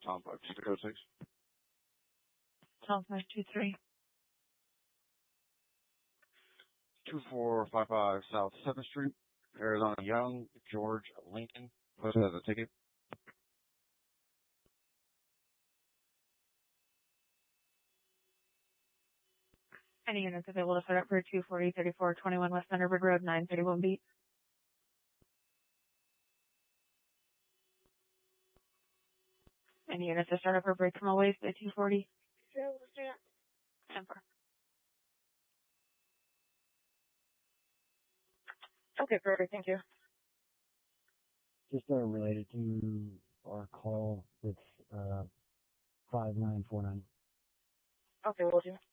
Tom 526. Tom 523. 2455 South 7th Street, Arizona Young, George Lincoln. Posted as a ticket. Any units available to set up for 240-3421 West Thunderbird Road, 931 beat. Any units to start up or break from a waste at 240? Sure, we'll start up. 10-4. Okay, perfect. Thank you. Just related to our call with 5949. Okay, we'll do.